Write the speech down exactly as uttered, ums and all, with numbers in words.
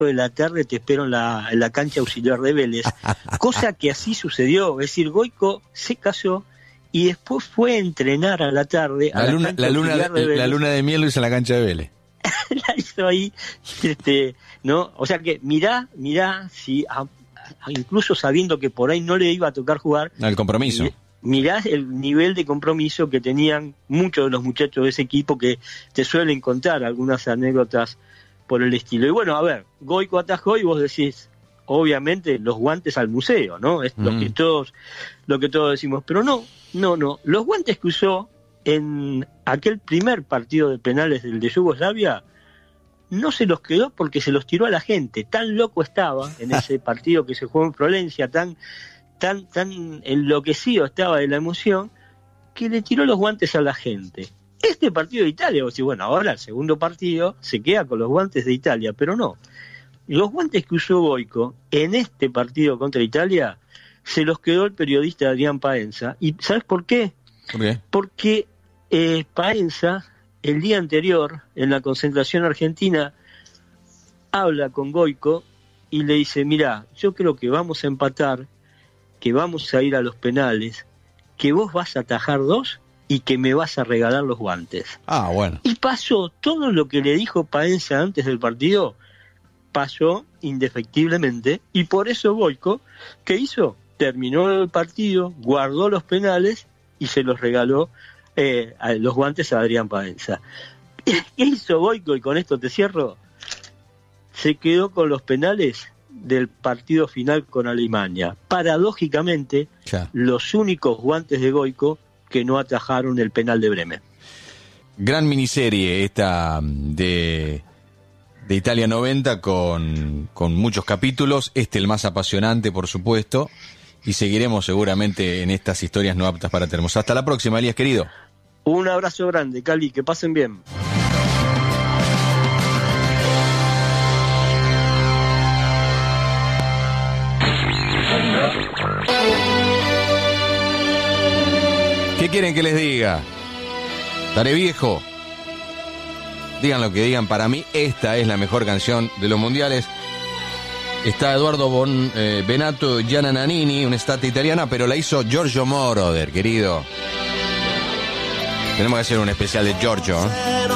de la tarde te espero en la, en la cancha auxiliar de Vélez, cosa que así sucedió, es decir, Goico se casó y después fue a entrenar a la tarde a la, la luna, cancha la, luna, auxiliar de Vélez. La luna de miel lo hizo en la cancha de Vélez. La hizo ahí, este, ¿no? O sea que mirá, mirá, si a, a, incluso sabiendo que por ahí no le iba a tocar jugar, el compromiso. Y, mirá el nivel de compromiso que tenían muchos de los muchachos de ese equipo, que te suelen contar algunas anécdotas por el estilo. Y bueno, a ver, Goico atajó y vos decís, obviamente, los guantes al museo, ¿no? Es mm. lo que todos, lo que todos decimos. Pero no, no, no. Los guantes que usó en aquel primer partido de penales del de Yugoslavia, no se los quedó porque se los tiró a la gente. Tan loco estaba en ese partido que se jugó en Florencia, tan, tan, tan enloquecido estaba de la emoción, que le tiró los guantes a la gente. Este partido de Italia, vos decís, bueno, ahora el segundo partido se queda con los guantes de Italia, pero no. Los guantes que usó Goico en este partido contra Italia se los quedó el periodista Adrián Paenza. ¿Y sabes por qué? ¿Por qué? Porque eh, Paenza, el día anterior, en la concentración argentina, habla con Goico y le dice, mirá, yo creo que vamos a empatar, que vamos a ir a los penales, que vos vas a atajar dos y que me vas a regalar los guantes. Ah, bueno. Y pasó todo lo que le dijo Paenza antes del partido, pasó indefectiblemente, y por eso Goico, ¿qué hizo? Terminó el partido, guardó los penales y se los regaló eh, a los guantes a Adrián Paenza. ¿Qué hizo Goico? Y con esto te cierro. Se quedó con los penales del partido final con Alemania. Paradójicamente, ya. los únicos guantes de Goico que no atajaron el penal de Bremen. Gran miniserie esta de, de Italia noventa con, con muchos capítulos, este el más apasionante, por supuesto, y seguiremos seguramente en estas historias no aptas para termos. Hasta la próxima, Elías, querido. Un abrazo grande, Cali, que pasen bien. ¿Qué quieren que les diga? ¿Estaré viejo? Digan lo que digan, para mí esta es la mejor canción de los mundiales. Está Eduardo Bon, eh, Benato Gianna Nannini, una estate italiana, pero la hizo Giorgio Moroder, querido. Tenemos que hacer un especial de Giorgio, ¿eh?